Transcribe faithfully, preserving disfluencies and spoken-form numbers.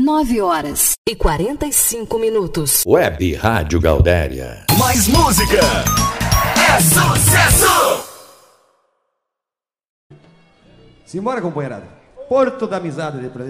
nove horas e quarenta e cinco minutos. Web Rádio Gaudéria. Mais música é sucesso! Simbora, companheirada. Porto da Amizade de presente.